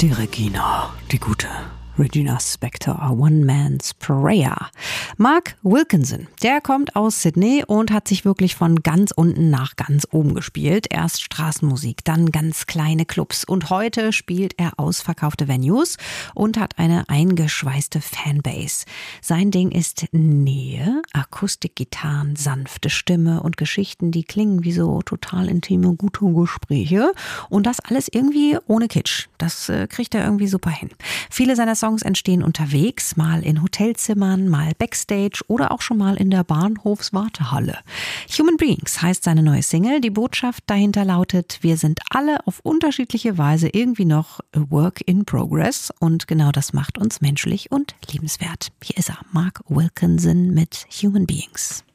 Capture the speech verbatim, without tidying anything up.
Die Regina, die gute Regina Spektor, One Man's Prayer. Mark Wilkinson, der kommt aus Sydney und hat sich wirklich von ganz unten nach ganz oben gespielt. Erst Straßenmusik, dann ganz kleine Clubs und heute spielt er ausverkaufte Venues und hat eine eingeschweißte Fanbase. Sein Ding ist Nähe, Akustikgitarren, sanfte Stimme und Geschichten, die klingen wie so total intime, gute Gespräche und das alles irgendwie ohne Kitsch. Das äh, kriegt er irgendwie super hin. Viele seiner Songs entstehen unterwegs, mal in Hotelzimmern, mal Backstage oder auch schon mal in der Bahnhofswartehalle. Human Beings heißt seine neue Single. Die Botschaft dahinter lautet, wir sind alle auf unterschiedliche Weise irgendwie noch a work in progress und genau das macht uns menschlich und liebenswert. Hier ist er, Mark Wilkinson mit Human Beings.